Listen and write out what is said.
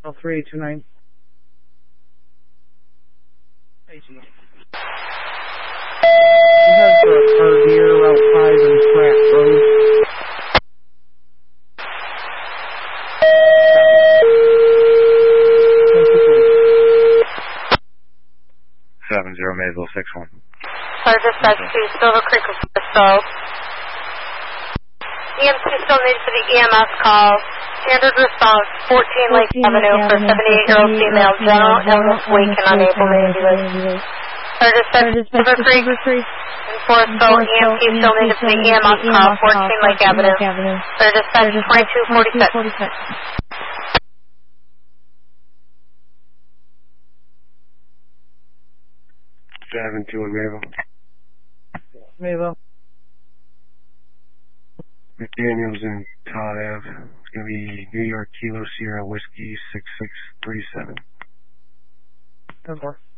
3829. He has the Cartier Route 5 and Pratt Road. Maysville 6-1. Dispatch to Silver Creek was stalled. EMC still needs for the EMS call. Standard response, 14 Lake Avenue for 78-year-old female, general illness, weak and unable to ambulate. Dispatch Silver Creek, enforced so EMT still needed for the EMS call, 14 Lake Avenue. Dispatch 2246. 7-2 in Mayville. Mayville. McDaniels and Todd Ave. It's going to be New York Kilo Sierra Whiskey 6637. 10-4.